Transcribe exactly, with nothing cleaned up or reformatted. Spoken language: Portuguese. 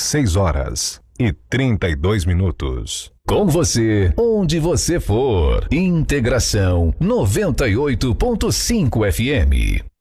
seis horas e trinta e dois minutos. Com você, onde você for. Integração noventa e oito ponto cinco F M.